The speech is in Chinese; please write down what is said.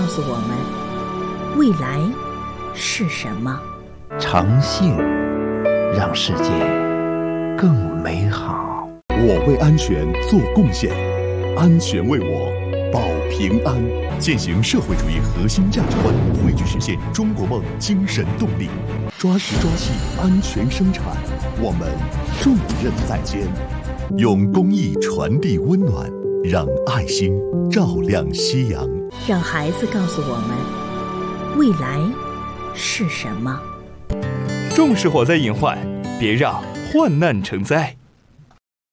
诉我们未来是什么。 诚信让世界更美好。 我为安全做贡献，安全为我保平安。践行社会主义核心价值观，汇聚实现中国梦精神动力，抓实抓细安全生产，我们重任在肩。用公益传递温暖，让爱心照亮夕阳。 让孩子告诉我们未来是什么。 重视火灾隐患，别让患难成灾。